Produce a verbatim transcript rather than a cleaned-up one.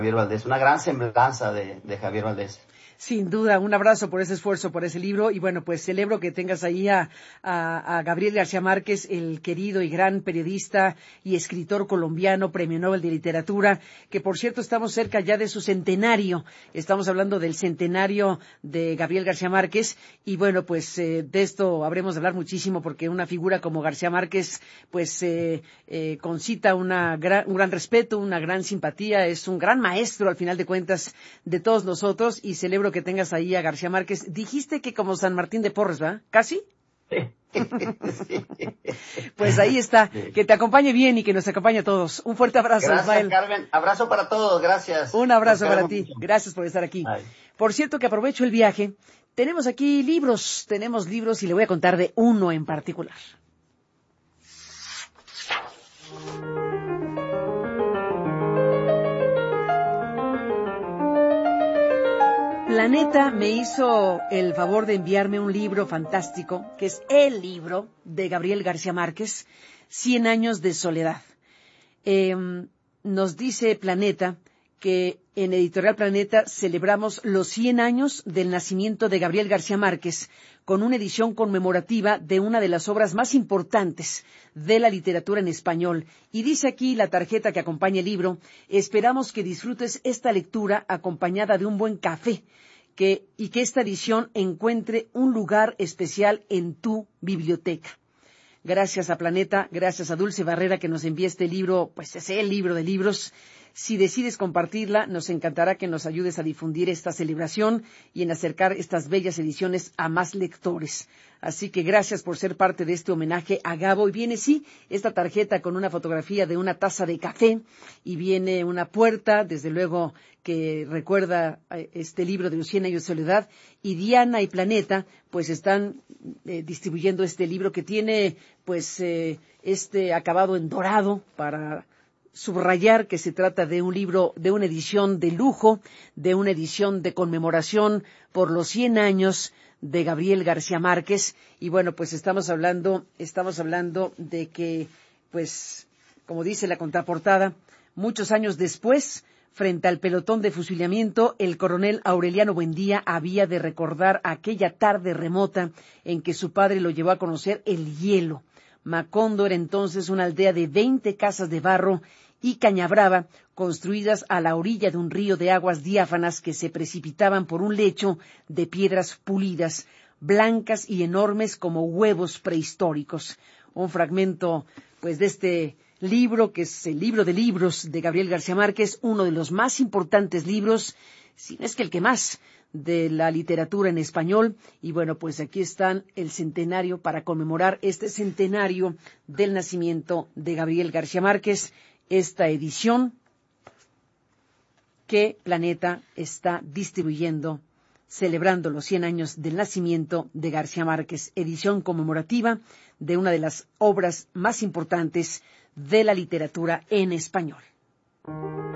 Javier Valdés, una gran semblanza de, de Javier Valdés. Sin duda, un abrazo por ese esfuerzo, por ese libro. Y bueno, pues celebro que tengas ahí a, a, a Gabriel García Márquez, el querido y gran periodista y escritor colombiano, Premio Nobel de Literatura, que por cierto estamos cerca ya de su centenario. Estamos hablando del centenario de Gabriel García Márquez. Y bueno, pues eh, de esto habremos de hablar muchísimo porque una figura como García Márquez, pues eh, eh, concita una gran, un gran respeto, una gran simpatía. Es un gran maestro, al final de cuentas, de todos nosotros. Y celebro que tengas ahí a García Márquez. Dijiste que como San Martín de Porres, ¿verdad? ¿Casi? Sí. Pues ahí está. Sí. Que te acompañe bien y que nos acompañe a todos. Un fuerte abrazo, Gracias, Ismael. Carmen. Abrazo para todos. Gracias. Un abrazo Nos para queremos ti. mucho. Gracias por estar aquí. Bye. Por cierto, que aprovecho el viaje. Tenemos aquí libros. Tenemos libros y le voy a contar de uno en particular. Planeta me hizo el favor de enviarme un libro fantástico, que es el libro de Gabriel García Márquez, Cien años de soledad. Eh, nos dice Planeta que en Editorial Planeta celebramos los cien años del nacimiento de Gabriel García Márquez con una edición conmemorativa de una de las obras más importantes de la literatura en español. Y dice aquí la tarjeta que acompaña el libro: esperamos que disfrutes esta lectura acompañada de un buen café que, y que esta edición encuentre un lugar especial en tu biblioteca. Gracias a Planeta, gracias a Dulce Barrera que nos envía este libro, pues es el libro de libros. Si decides compartirla, nos encantará que nos ayudes a difundir esta celebración y en acercar estas bellas ediciones a más lectores. Así que gracias por ser parte de este homenaje a Gabo. Y viene, sí, esta tarjeta con una fotografía de una taza de café y viene una puerta, desde luego, que recuerda este libro de los cien años de soledad. Y Diana y Planeta, pues están eh, distribuyendo este libro que tiene, pues, eh, este acabado en dorado para subrayar que se trata de un libro, de una edición de lujo, de una edición de conmemoración por los cien años de Gabriel García Márquez. Y bueno, pues estamos hablando, estamos hablando de que, pues, como dice la contraportada, muchos años después, frente al pelotón de fusilamiento, el coronel Aureliano Buendía había de recordar aquella tarde remota en que su padre lo llevó a conocer el hielo. Macondo era entonces una aldea de veinte casas de barro y cañabrava construidas a la orilla de un río de aguas diáfanas que se precipitaban por un lecho de piedras pulidas, blancas y enormes como huevos prehistóricos. Un fragmento, pues, de este libro, que es el libro de libros de Gabriel García Márquez, uno de los más importantes libros, si no es que el que más, de la literatura en español. Y bueno, pues aquí están el centenario para conmemorar este centenario del nacimiento de Gabriel García Márquez, esta edición que Planeta está distribuyendo, celebrando los cien años del nacimiento de García Márquez, edición conmemorativa de una de las obras más importantes de la literatura en español.